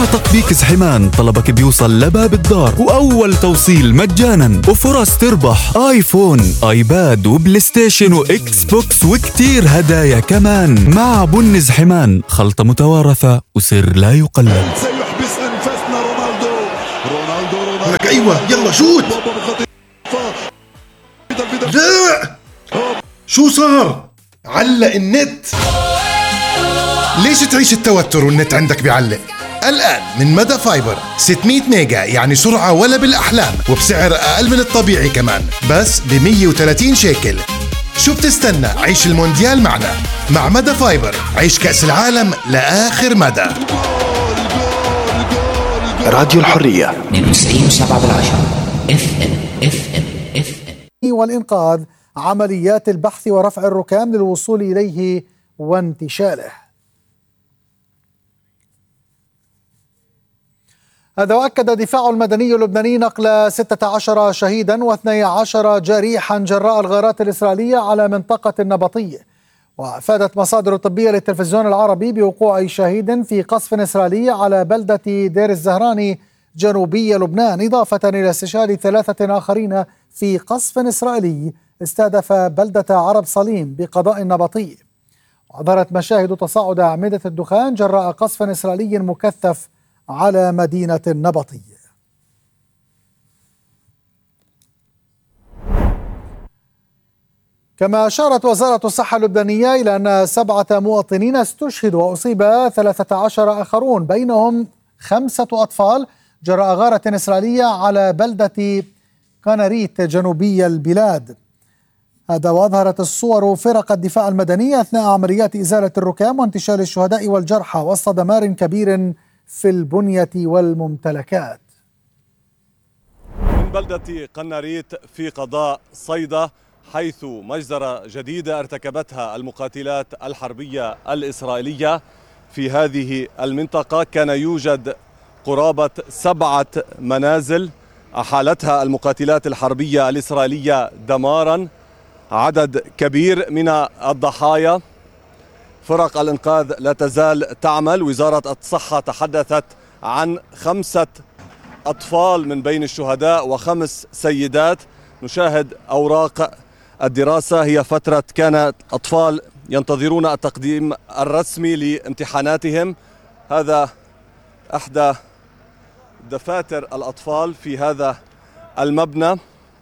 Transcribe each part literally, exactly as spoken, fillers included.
مع تطبيق زحمان طلبك بيوصل لباب الدار وأول توصيل مجانا وفرص تربح آيفون آيباد وبلاي ستيشن وإكس بوكس وكتير هدايا كمان. مع بن زحمان خلطة متوارثة وسر لا يقلد. سيحبس أنفاسنا رونالدو رونالدو رونالدو لك أيوة يلا شوت. لا شو صار؟ علق النت. ليش تعيش التوتر والنت عندك بيعلق؟ الآن من مدى فايبر ستمية ميجا، يعني سرعة ولا بالأحلام، وبسعر أقل من الطبيعي كمان، بس ب مية وثلاثين شيكل. شو بتستنى؟ عيش المونديال معنا. مع مدى فايبر عيش كأس العالم لآخر مدى. راديو الحرية اثنين وتسعين وسبعة بالعشرة اف ام اف ام اف ام. والإنقاذ عمليات البحث ورفع الركام للوصول إليه وانتشاله. هذا وأكد الدفاع المدني اللبناني نقل ستة عشر شهيدا واثني عشر جريحا جراء الغارات الإسرائيلية على منطقة النبطية. وأفادت مصادر طبية للتلفزيون العربي بوقوع شهيد في قصف إسرائيلي على بلدة دير الزهراني جنوبي لبنان، إضافة إلى استشهاد ثلاثة آخرين في قصف إسرائيلي استهدف بلدة عرب صليم بقضاء النبطية. وأظهرت مشاهد تصاعد أعمدة الدخان جراء قصف إسرائيلي مكثف على مدينة النبطية. كما أشارت وزارة الصحة اللبنانية إلى أن سبعة مواطنين استشهدوا وأصيب ثلاثة عشر آخرون بينهم خمسة أطفال جراء غارة إسرائيلية على بلدة كاناريت جنوبي البلاد. هذا وأظهرت الصور فرق الدفاع المدني أثناء عمليات إزالة الركام وانتشال الشهداء والجرحى وسط دمار كبير في البنية والممتلكات. من بلدة قناريت في قضاء صيدا، حيث مجزرة جديدة ارتكبتها المقاتلات الحربية الإسرائيلية في هذه المنطقة. كان يوجد قرابة سبعة منازل أحالتها المقاتلات الحربية الإسرائيلية دمارا. عدد كبير من الضحايا. فرق الإنقاذ لا تزال تعمل. وزارة الصحة تحدثت عن خمسة أطفال من بين الشهداء وخمس سيدات. نشاهد أوراق الدراسة، هي فترة كان أطفال ينتظرون التقديم الرسمي لامتحاناتهم. هذا أحدى دفاتر الأطفال في هذا المبنى.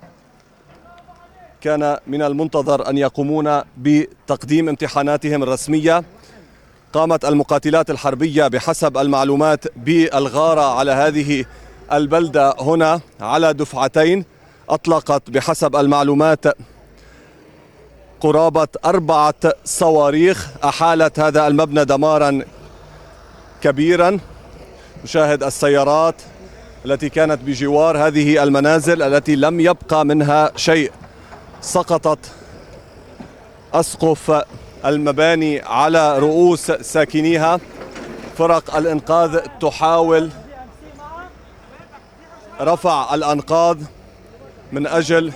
كان من المنتظر أن يقومون بتقديم امتحاناتهم الرسمية. قامت المقاتلات الحربية بحسب المعلومات بالغارة على هذه البلدة هنا على دفعتين. أطلقت بحسب المعلومات قرابة أربعة صواريخ أحالت هذا المبنى دمارا كبيرا. نشاهد السيارات التي كانت بجوار هذه المنازل التي لم يبقى منها شيء. سقطت أسقف المباني على رؤوس ساكنيها. فرق الإنقاذ تحاول رفع الأنقاض من أجل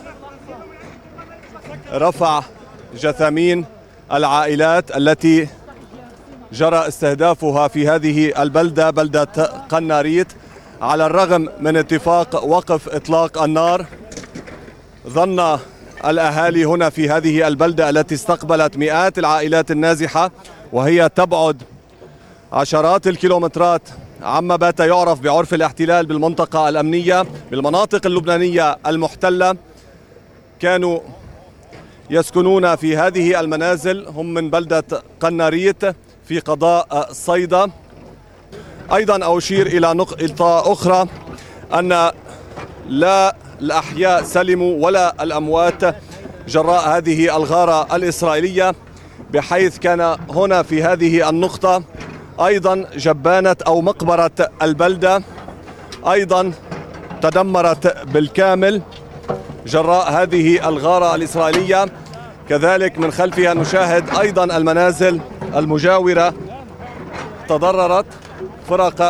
رفع جثامين العائلات التي جرى استهدافها في هذه البلدة، بلدة قناريت. على الرغم من اتفاق وقف إطلاق النار، ظن الأهالي هنا في هذه البلدة التي استقبلت مئات العائلات النازحة وهي تبعد عشرات الكيلومترات عما بات يعرف بعرف الاحتلال بالمنطقة الأمنية بالمناطق اللبنانية المحتلة، كانوا يسكنون في هذه المنازل. هم من بلدة قناريت في قضاء صيدا. أيضا أشير إلى نقطة أخرى أن لا الأحياء سلموا ولا الأموات جراء هذه الغارة الإسرائيلية، بحيث كان هنا في هذه النقطة أيضا جبانة أو مقبرة البلدة أيضا تدمرت بالكامل جراء هذه الغارة الإسرائيلية. كذلك من خلفها نشاهد أيضا المنازل المجاورة تضررت. فرق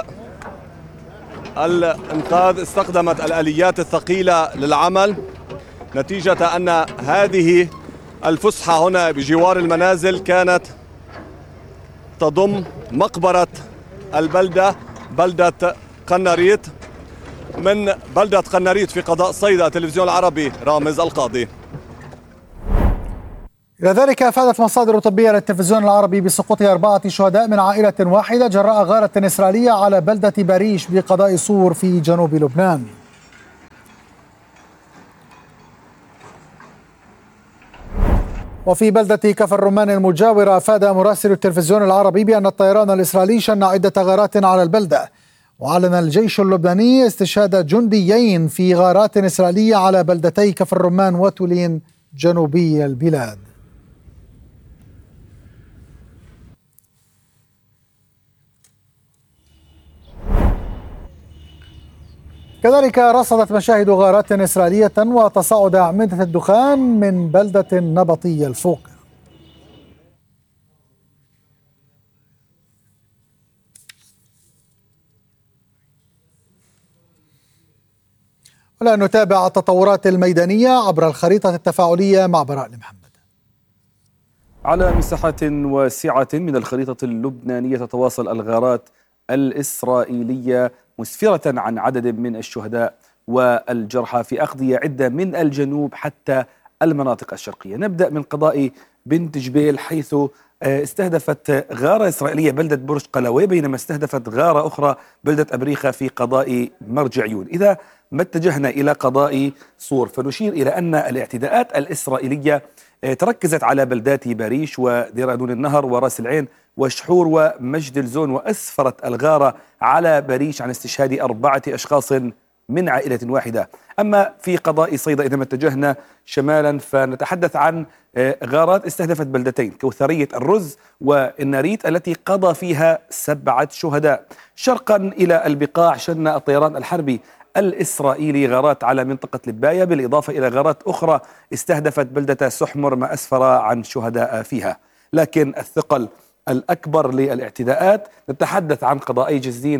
الإنقاذ استخدمت الآليات الثقيلة للعمل، نتيجة أن هذه الفسحة هنا بجوار المنازل كانت تضم مقبرة البلدة بلدة قناريط. من بلدة قناريط في قضاء صيدا التلفزيون العربي رامز القاضي. إلى ذلك أفادت مصادر طبية للتلفزيون العربي بسقوط أربعة شهداء من عائلة واحدة جراء غارة إسرائيلية على بلدة بريش بقضاء صور في جنوب لبنان. وفي بلدة كفر الرمان المجاورة أفاد مراسل التلفزيون العربي بأن الطيران الإسرائيلي شن عدة غارات على البلدة. وأعلن الجيش اللبناني استشهاد جنديين في غارات إسرائيلية على بلدتي كفر الرمان وتولين جنوبي البلاد. كذلك رصدت مشاهد غارات إسرائيلية وتصاعد أعمدة الدخان من بلدة نبطية الفوق. ولا نتابع التطورات الميدانية عبر الخريطة التفاعلية مع براء محمد. على مساحات واسعة من الخريطة اللبنانية تتواصل الغارات الإسرائيلية مسفرة عن عدد من الشهداء والجرحى في أقضية عدة من الجنوب حتى المناطق الشرقية. نبدأ من قضاء بنت جبيل، حيث استهدفت غارة إسرائيلية بلدة برج قلاوي، بينما استهدفت غارة أخرى بلدة أبريخة في قضاء مرج عيون. إذا ما اتجهنا إلى قضاء صور فنشير إلى أن الاعتداءات الإسرائيلية تركزت على بلدات بريش ودير أنون النهر وراس العين وشحور ومجد الزون، وأسفرت الغارة على بريش عن استشهاد أربعة أشخاص من عائلة واحدة. أما في قضاء صيدا إذا ما اتجهنا شمالا فنتحدث عن غارات استهدفت بلدتين كوثرية الرز والناريت التي قضى فيها سبعة شهداء. شرقا إلى البقاع شن الطيران الحربي الإسرائيلي غارات على منطقة لباية، بالإضافة إلى غارات أخرى استهدفت بلدة سحمر ما أسفر عن شهداء فيها. لكن الثقل الأكبر للاعتداءات نتحدث عن قضاءي جزين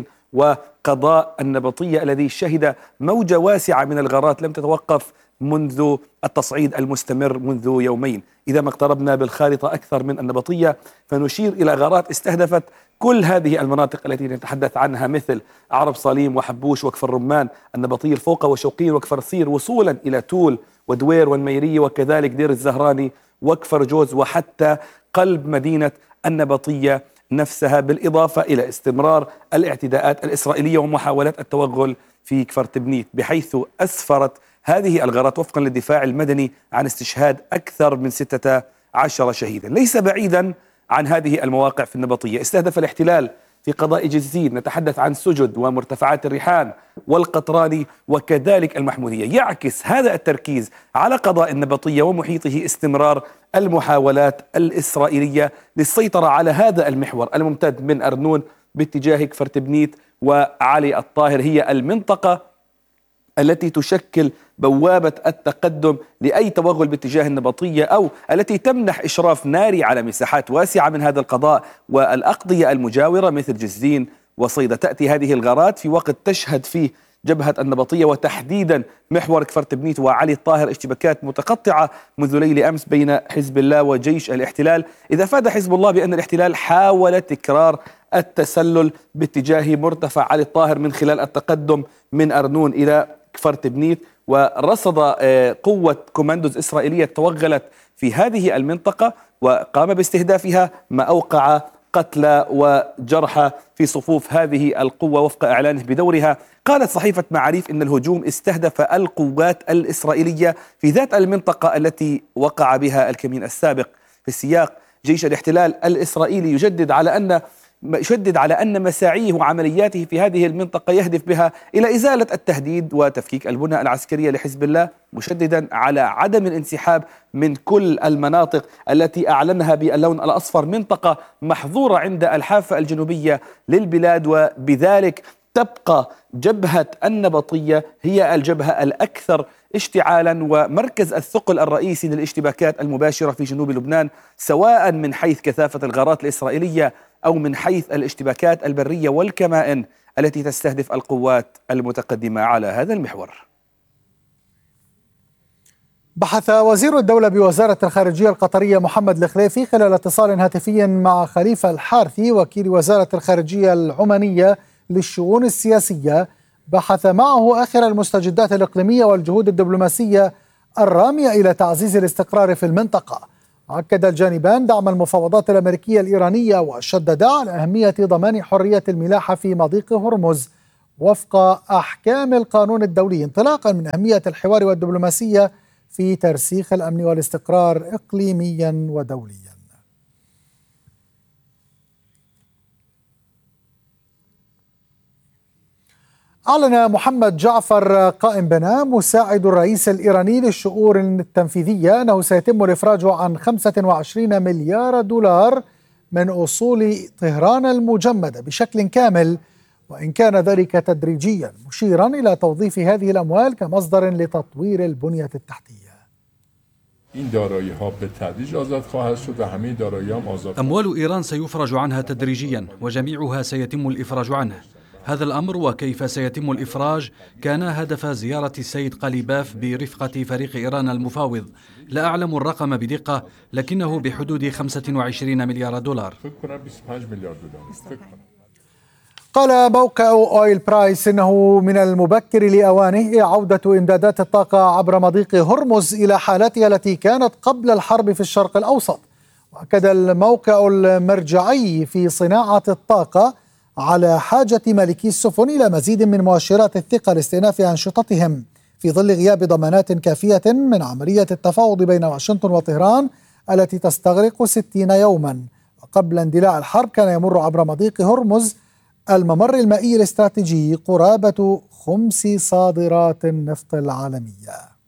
وقضاء النبطية الذي شهد موجة واسعة من الغارات لم تتوقف منذ التصعيد المستمر منذ يومين. إذا ما اقتربنا بالخارطة أكثر من النبطية فنشير إلى غارات استهدفت كل هذه المناطق التي نتحدث عنها مثل عرب صليم وحبوش وكفر رمان، النبطية الفوقة وشوقين وكفر صير، وصولا إلى تول ودوير والميرية وكذلك دير الزهراني وكفر جوز وحتى قلب مدينة النبطية نفسها، بالإضافة إلى استمرار الاعتداءات الإسرائيلية ومحاولات التوغل في كفر تبنيت، بحيث أسفرت هذه الغارات وفقا للدفاع المدني عن استشهاد أكثر من ستة عشر شهيدا. ليس بعيدا عن هذه المواقع في النبطية استهدف الاحتلال في قضاء جزين، نتحدث عن سجد ومرتفعات الريحان والقطراني وكذلك المحمودية. يعكس هذا التركيز على قضاء النبطية ومحيطه استمرار المحاولات الإسرائيلية للسيطرة على هذا المحور الممتد من أرنون باتجاه كفر تبنيت وعلي الطاهر. هي المنطقة التي تشكل بوابة التقدم لأي توغل باتجاه النبطية أو التي تمنح إشراف ناري على مساحات واسعة من هذا القضاء والأقضية المجاورة مثل جزين وصيدا. تأتي هذه الغارات في وقت تشهد فيه جبهة النبطية وتحديدا محور كفر تبنيت وعلي الطاهر اشتباكات متقطعة منذ ليل أمس بين حزب الله وجيش الاحتلال. إذا أفاد حزب الله بأن الاحتلال حاول تكرار التسلل باتجاه مرتفع علي الطاهر من خلال التقدم من أرنون إلى كفر تبنيت، ورصد قوة كوماندوز إسرائيلية توغلت في هذه المنطقة وقام باستهدافها ما أوقع قتلى وجرحى في صفوف هذه القوة وفق إعلانه بدورها. قالت صحيفة معاريف إن الهجوم استهدف القوات الإسرائيلية في ذات المنطقة التي وقع بها الكمين السابق. في السياق جيش الاحتلال الإسرائيلي يجدد على أن يشدد على أن مساعيه وعملياته في هذه المنطقة يهدف بها إلى إزالة التهديد وتفكيك البنى العسكرية لحزب الله، مشددا على عدم الانسحاب من كل المناطق التي أعلنها باللون الأصفر منطقة محظورة عند الحافة الجنوبية للبلاد، وبذلك تبقى جبهة النبطية هي الجبهة الأكثر اشتعالا ومركز الثقل الرئيسي للاشتباكات المباشرة في جنوب لبنان، سواء من حيث كثافة الغارات الإسرائيلية أو من حيث الاشتباكات البرية والكمائن التي تستهدف القوات المتقدمة على هذا المحور. بحث وزير الدولة بوزارة الخارجية القطرية محمد الخليفي خلال اتصال هاتفي مع خليفة الحارثي وكيل وزارة الخارجية العمانية للشؤون السياسية بحث معه آخر المستجدات الإقليمية والجهود الدبلوماسية الرامية إلى تعزيز الاستقرار في المنطقة. أكد الجانبان دعم المفاوضات الأمريكية الإيرانية وشددا على أهمية ضمان حرية الملاحة في مضيق هرمز وفق أحكام القانون الدولي، انطلاقا من أهمية الحوار والدبلوماسية في ترسيخ الأمن والاستقرار إقليميا ودوليا. أعلن محمد جعفر قائم بنا مساعد الرئيس الإيراني للشؤون التنفيذية أنه سيتم الإفراج عن خمسة وعشرين مليار دولار من أصول طهران المجمدة بشكل كامل، وإن كان ذلك تدريجيا، مشيرا إلى توظيف هذه الأموال كمصدر لتطوير البنية التحتية. أموال إيران سيفرج عنها تدريجيا وجميعها سيتم الإفراج عنه. هذا الأمر وكيف سيتم الإفراج كان هدف زيارة السيد قليباف برفقة فريق إيران المفاوض. لا أعلم الرقم بدقة لكنه بحدود خمسة وعشرين مليار دولار. قال موقع أويل برايس إنه من المبكر لأوانه عودة إمدادات الطاقة عبر مضيق هرمز إلى حالتها التي كانت قبل الحرب في الشرق الأوسط. وأكد الموقع المرجعي في صناعة الطاقة على حاجة مالكي السفن إلى مزيد من مؤشرات الثقة لاستئناف أنشطتهم في ظل غياب ضمانات كافية من عملية التفاوض بين واشنطن وطهران التي تستغرق ستين يوما. وقبل اندلاع الحرب كان يمر عبر مضيق هرمز الممر المائي الاستراتيجي قرابة خمس صادرات النفط العالمية.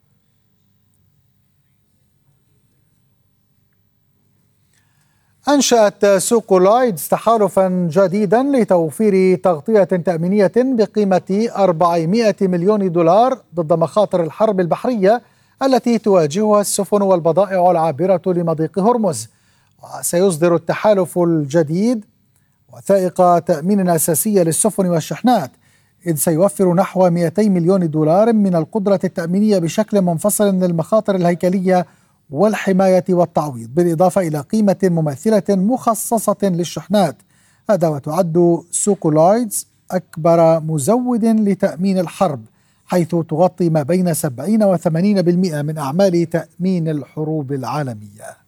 أنشأت سوق لايدز تحالفا جديدا لتوفير تغطية تأمينية بقيمة أربعمائة مليون دولار ضد مخاطر الحرب البحرية التي تواجهها السفن والبضائع العابرة لمضيق هرمز. وسيصدر التحالف الجديد وثائق تأمين أساسية للسفن والشحنات، إذ سيوفر نحو مئتي مليون دولار من القدرة التأمينية بشكل منفصل للمخاطر الهيكلية والحماية والتعويض، بالإضافة إلى قيمة مماثلة مخصصة للشحنات. هذا وتعد سوق لايدز أكبر مزود لتأمين الحرب، حيث تغطي ما بين سبعين وثمانين بالمئة من أعمال تأمين الحروب العالمية.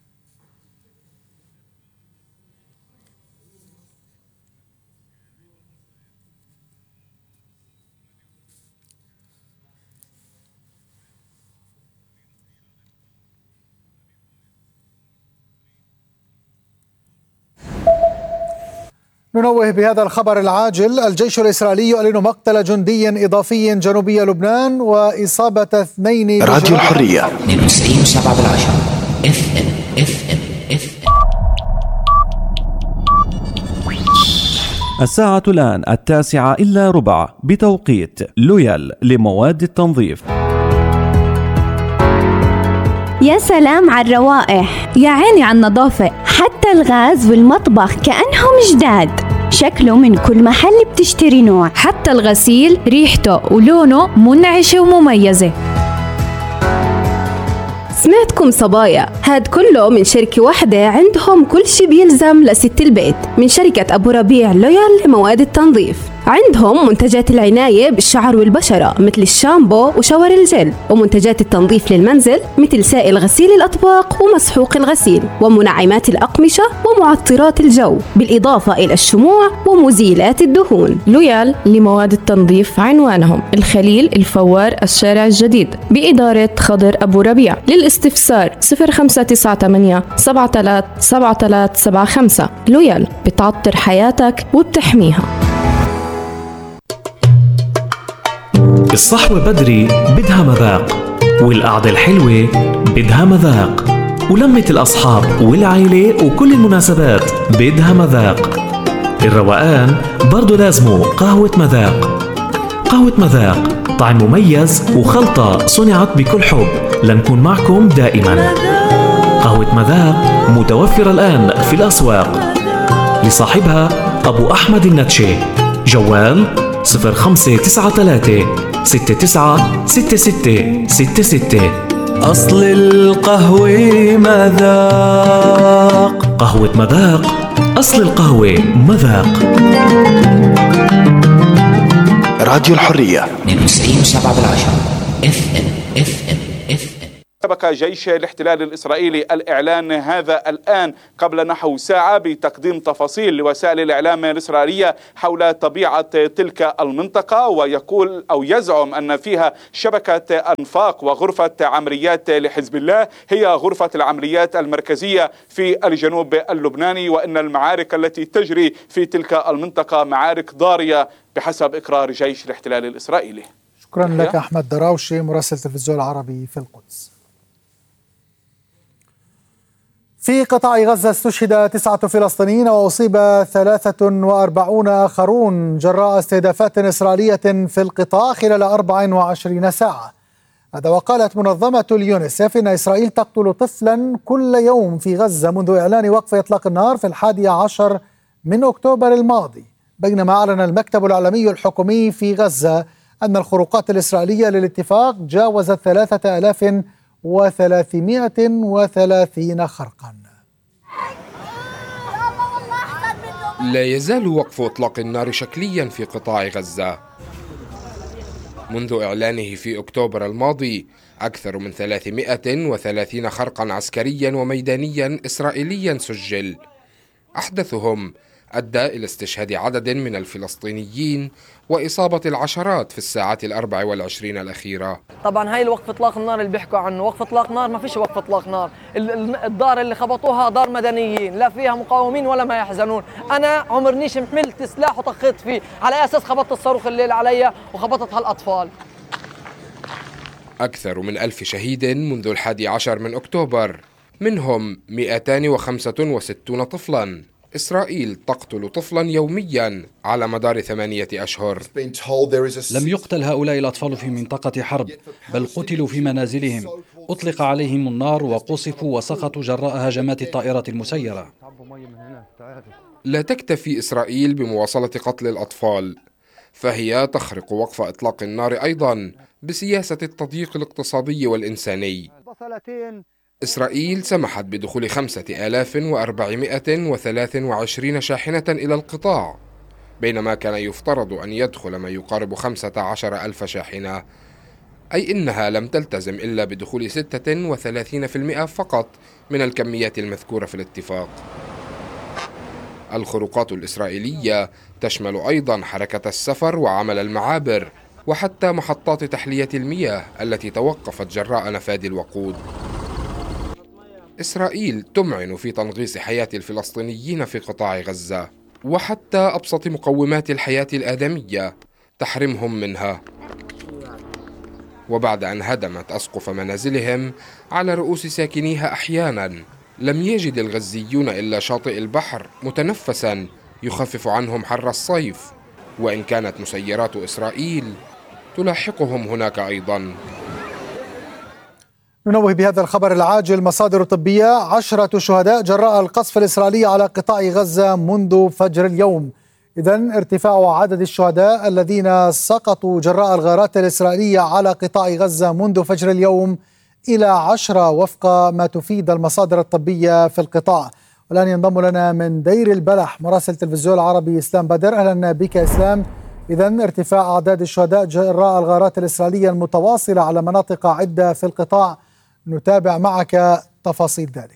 ننوه بهذا الخبر العاجل: الجيش الإسرائيلي يعلن مقتل جندي إضافي جنوبي لبنان وإصابة اثنين. راديو الحرية اثنين وستين وسبعة بالعشرة اف ام اف ام اف ام. الساعة الآن التاسعة إلا ربع بتوقيت لويال لمواد التنظيف. يا سلام على الروائح، يا عيني على النظافة، حتى الغاز والمطبخ كأنهم جداد. شكله من كل محل بتشتري نوع، حتى الغسيل ريحته ولونه منعشة ومميزة. سمعتكم صبايا، هاد كله من شركة واحدة عندهم كل شي بيلزم لست البيت، من شركة أبو ربيع لويال لمواد التنظيف. عندهم منتجات العناية بالشعر والبشرة مثل الشامبو وشاور الجل، ومنتجات التنظيف للمنزل مثل سائل غسيل الأطباق ومسحوق الغسيل، ومنعمات الأقمشة ومعطرات الجو، بالإضافة إلى الشموع ومزيلات الدهون. لويال لمواد التنظيف عنوانهم الخليل الفوار الشارع الجديد بإدارة خضر أبو ربيع. للاستفسار صفر خمسة تسعة ثمانية سبعة ثلاثة سبعة ثلاثة سبعة خمسة. لويال بتعطر حياتك وبتحميها. الصحوة بدري بدها مذاق، والقعدة الحلوة بدها مذاق، ولمة الأصحاب والعائلة وكل المناسبات بدها مذاق. الروقان برضو لازمه قهوة مذاق. قهوة مذاق طعم مميز وخلطة صنعت بكل حب لنكون معكم دائما. قهوة مذاق متوفرة الآن في الأسواق، لصاحبها أبو أحمد النتشي. جوال صفر خمسة تسعة ثلاثة ستة تسعة ستة ستة ستة ستة. أصل القهوة مذاق. قهوة مذاق، أصل القهوة مذاق. راديو الحرية اثنين وتسعين فاصلة سبعة بالعشرة اف ام اف ام اف ام. سبق جيش الاحتلال الإسرائيلي الإعلان هذا الآن قبل نحو ساعة بتقديم تفاصيل لوسائل الإعلام الإسرائيلية حول طبيعة تلك المنطقة، ويقول أو يزعم أن فيها شبكة أنفاق وغرفة عمليات لحزب الله هي غرفة العمليات المركزية في الجنوب اللبناني، وأن المعارك التي تجري في تلك المنطقة معارك ضارية بحسب إقرار جيش الاحتلال الإسرائيلي. شكرا لك أحمد دراوشي مراسل التلفزيون العربي في القدس. في قطاع غزة استشهد تسعة فلسطينيين وأصيب ثلاثة وأربعون آخرون جراء استهدافات إسرائيلية في القطاع خلال أربع وعشرين ساعة. هذا وقالت منظمة اليونيسف إن إسرائيل تقتل طفلا كل يوم في غزة منذ إعلان وقف إطلاق النار في الحادي عشر من أكتوبر الماضي، بينما أعلن المكتب الإعلامي الحكومي في غزة أن الخروقات الإسرائيلية للاتفاق جاوزت ثلاثة آلاف وثلاثمائة وثلاثين خرقا. لا يزال وقف إطلاق النار شكليا في قطاع غزة. منذ إعلانه في أكتوبر الماضي أكثر من ثلاثمائة وثلاثين خرقا عسكريا وميدانيا إسرائيليا سجل، أحدثهم أدى إلى استشهاد عدد من الفلسطينيين وإصابة العشرات في الساعات الأربع والعشرين الأخيرة. طبعا هاي الوقف إطلاق النار اللي بيحكوا عنه وقف إطلاق نار، ما فيش وقف إطلاق نار. الدار اللي خبطوها دار مدنيين، لا فيها مقاومين ولا ما يحزنون. أنا عمرنيش محملت سلاح وطخيت فيه، على أساس خبطت الصاروخ الليل عليا وخبطت هالأطفال. أكثر من ألف شهيد منذ الحادي عشر من أكتوبر، منهم مئتان وخمسة وستون طفلاً. إسرائيل تقتل طفلا يوميا على مدار ثمانية أشهر. لم يقتل هؤلاء الأطفال في منطقة حرب، بل قتلوا في منازلهم، أطلق عليهم النار وقصفوا وسقطوا جراء هجمات الطائرة المسيرة. لا تكتفي إسرائيل بمواصلة قتل الأطفال، فهي تخرق وقف إطلاق النار أيضا بسياسة التضييق الاقتصادي والإنساني. إسرائيل سمحت بدخول خمسة آلاف وأربعمائة وثلاث وعشرين شاحنة إلى القطاع، بينما كان يفترض أن يدخل ما يقارب خمسة عشر ألف شاحنة، أي إنها لم تلتزم إلا بدخول ستة وثلاثين بالمئة فقط من الكميات المذكورة في الاتفاق. الخروقات الإسرائيلية تشمل أيضا حركة السفر وعمل المعابر وحتى محطات تحلية المياه التي توقفت جراء نفاذ الوقود. إسرائيل تمعن في تنغيص حياة الفلسطينيين في قطاع غزة، وحتى أبسط مقومات الحياة الآدمية تحرمهم منها. وبعد أن هدمت أسقف منازلهم على رؤوس ساكنيها أحيانا، لم يجد الغزيون إلا شاطئ البحر متنفسا يخفف عنهم حر الصيف، وإن كانت مسيرات إسرائيل تلاحقهم هناك أيضا. ننوه بهذا الخبر العاجل مصادر طبية: عشرة شهداء جراء القصف الإسرائيلي على قطاع غزة منذ فجر اليوم. إذن ارتفاع عدد الشهداء الذين سقطوا جراء الغارات الإسرائيلية على قطاع غزة منذ فجر اليوم إلى عشرة وفق ما تفيد المصادر الطبية في القطاع. والآن ينضم لنا من دير البلح مراسل التلفزيون العربي إسلام بدر. أهلا بك إسلام. إذن ارتفاع أعداد الشهداء جراء الغارات الإسرائيلية المتواصلة على مناطق عدة في القطاع، نتابع معك تفاصيل ذلك.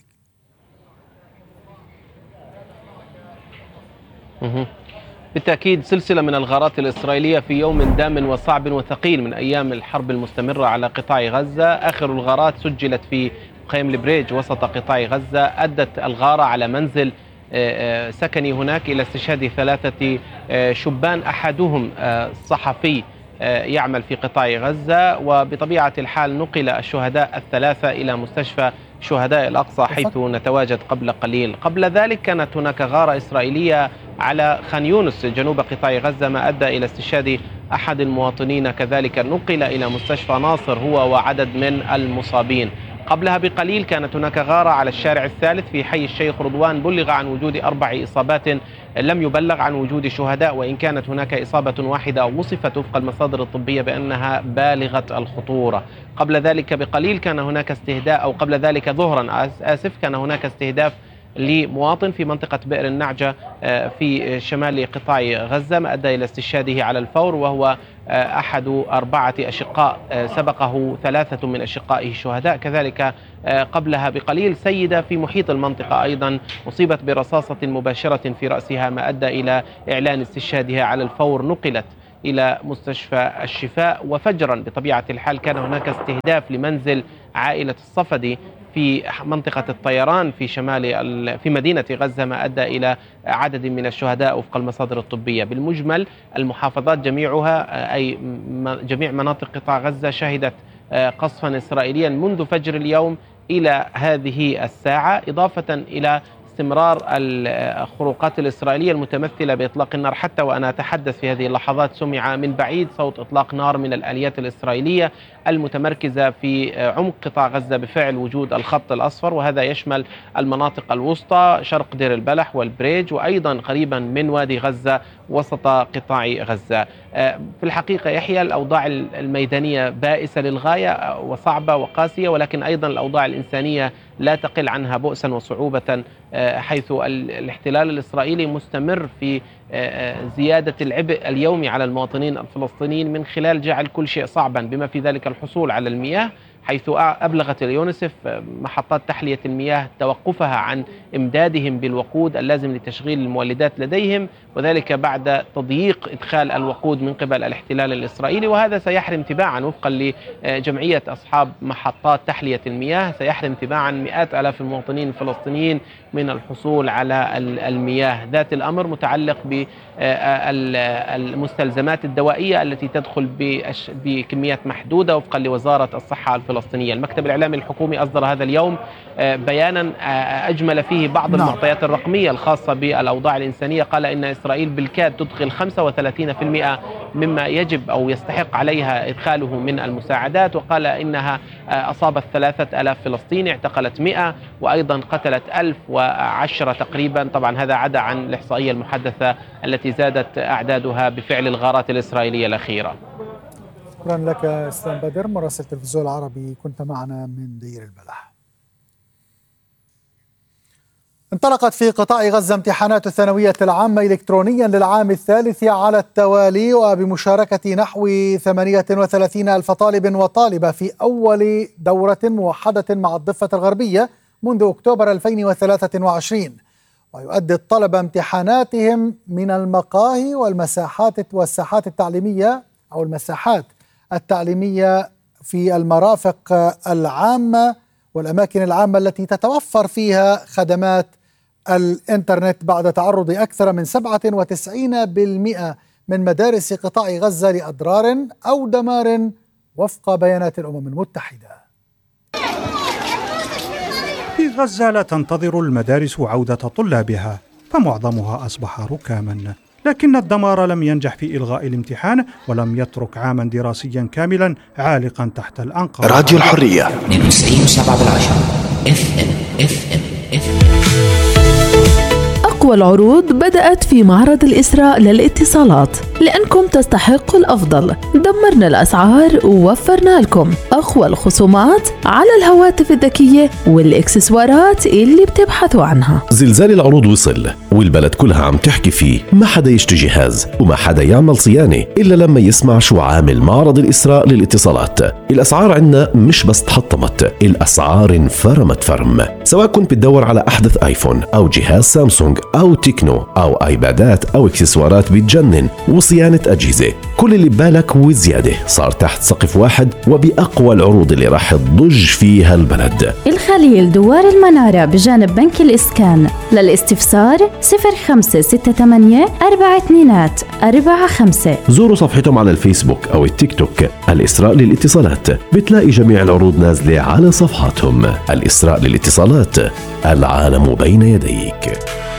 بالتأكيد سلسلة من الغارات الإسرائيلية في يوم دام وصعب وثقيل من أيام الحرب المستمرة على قطاع غزة. آخر الغارات سجلت في مخيم البريج وسط قطاع غزة، أدت الغارة على منزل سكني هناك إلى استشهاد ثلاثة شبان، أحدهم صحفي يعمل في قطاع غزة، وبطبيعة الحال نقل الشهداء الثلاثة إلى مستشفى شهداء الأقصى حيث نتواجد قبل قليل. قبل ذلك كانت هناك غارة إسرائيلية على خان يونس جنوب قطاع غزة، ما أدى إلى استشهاد أحد المواطنين، كذلك نقل إلى مستشفى ناصر هو وعدد من المصابين. قبلها بقليل كانت هناك غارة على الشارع الثالث في حي الشيخ رضوان، بلغ عن وجود أربع إصابات، لم يبلغ عن وجود شهداء، وإن كانت هناك إصابة واحدة وصفت وفق المصادر الطبية بأنها بالغة الخطورة. قبل ذلك بقليل كان هناك استهداف، أو قبل ذلك ظهرا آسف كان هناك استهداف لمواطن في منطقة بئر النعجة في شمال قطاع غزة، ما أدى إلى استشهاده على الفور، وهو أحد أربعة أشقاء سبقه ثلاثة من أشقائه شهداء. كذلك قبلها بقليل سيدة في محيط المنطقة أيضا أصيبت برصاصة مباشرة في رأسها، ما أدى إلى إعلان استشهادها على الفور، نقلت إلى مستشفى الشفاء. وفجرا بطبيعة الحال كان هناك استهداف لمنزل عائلة الصفدي في منطقة الطيران في شمال في مدينة غزة، ما أدى إلى عدد من الشهداء وفق المصادر الطبية. بالمجمل المحافظات جميعها أي جميع مناطق قطاع غزة شهدت قصفا إسرائيليا منذ فجر اليوم إلى هذه الساعة، إضافة إلى استمرار الخروقات الإسرائيلية المتمثلة بإطلاق النار. حتى وأنا أتحدث في هذه اللحظات سمع من بعيد صوت إطلاق نار من الآليات الإسرائيلية المتمركزة في عمق قطاع غزة بفعل وجود الخط الأصفر، وهذا يشمل المناطق الوسطى شرق دير البلح والبريج، وأيضا قريبا من وادي غزة وسط قطاع غزة. في الحقيقة يحيى الأوضاع الميدانية بائسة للغاية وصعبة وقاسية، ولكن أيضا الأوضاع الإنسانية لا تقل عنها بؤسا وصعوبة، حيث الاحتلال الإسرائيلي مستمر في زيادة العبء اليومي على المواطنين الفلسطينيين من خلال جعل كل شيء صعبا، بما في ذلك الحصول على المياه، حيث أبلغت اليونسف محطات تحلية المياه توقفها عن إمدادهم بالوقود اللازم لتشغيل المولدات لديهم، وذلك بعد تضييق إدخال الوقود من قبل الاحتلال الإسرائيلي. وهذا سيحرم تباعا وفقا لجمعية أصحاب محطات تحلية المياه، سيحرم تباعا مئات آلاف المواطنين الفلسطينيين من الحصول على المياه. ذات الأمر متعلق بالمستلزمات الدوائية التي تدخل بكميات محدودة وفقا لوزارة الصحة الفلسطينية. المكتب الإعلامي الحكومي أصدر هذا اليوم بيانا أجمل فيه بعض المعطيات الرقمية الخاصة بالأوضاع الإنسانية. قال إن إسرائيل بالكاد تدخل خمسة وثلاثين بالمئة مما يجب أو يستحق عليها إدخاله من المساعدات، وقال إنها أصابت ثلاثة آلاف فلسطيني، اعتقلت مئة، وأيضا قتلت ألف وعشرة تقريبا. طبعا هذا عدا عن الإحصائية المحدثة التي زادت أعدادها بفعل الغارات الإسرائيلية الأخيرة. شكرا لك اسلام بدر مراسل التلفزيون العربي، كنت معنا من دير البلح. انطلقت في قطاع غزة امتحانات الثانوية العامة إلكترونيا للعام الثالث على التوالي، وبمشاركة نحو ثمانية وثلاثين ألف طالب وطالبة في أول دورة موحدة مع الضفة الغربية منذ أكتوبر ألفين وثلاثة وعشرين. ويؤدي الطلبة امتحاناتهم من المقاهي والمساحات والساحات التعليمية أو المساحات التعليمية في المرافق العامة والأماكن العامة التي تتوفر فيها خدمات الإنترنت، بعد تعرض أكثر من سبعة وتسعين بالمئة من مدارس قطاع غزة لأضرار أو دمار وفق بيانات الأمم المتحدة. في غزة لا تنتظر المدارس عودة طلابها، فمعظمها أصبح ركاما، لكن الدمار لم ينجح في إلغاء الامتحان ولم يترك عاما دراسيا كاملا عالقا تحت الأنقاض. راديو الحرية تسعين وسبعة بالعشرة اف ام اف ام اف ام. أقوى العروض بدأت في معرض الإسراء للاتصالات، لأنكم تستحقوا الأفضل. دمرنا الأسعار ووفرنا لكم أقوى الخصومات على الهواتف الذكية والإكسسوارات اللي بتبحثوا عنها. زلزال العروض وصل والبلد كلها عم تحكي فيه، ما حدا يشتري جهاز وما حدا يعمل صيانة إلا لما يسمع شو عامل معرض الإسراء للاتصالات. الأسعار عنا مش بس تحطمت، الأسعار انفرمت فرم. سواء كنت بتدور على أحدث آيفون أو جهاز سامسونج أو تكنو أو آيبادات أو إكسسوارات بتجنن وصيانة أجهزة، كل اللي ببالك وزيادة صار تحت سقف واحد وبأقوى العروض اللي راح تضج فيها البلد. الخليل دوار المنارة بجانب بنك الإسكان. للاستفسار صفر خمسة ستة ثمانية أربعة اثنين أربعة خمسة. زوروا صفحتهم على الفيسبوك أو التيك توك الإسراء للاتصالات، بتلاقي جميع العروض نازلة على صفحاتهم. الإسراء للاتصالات، العالم بين يديك.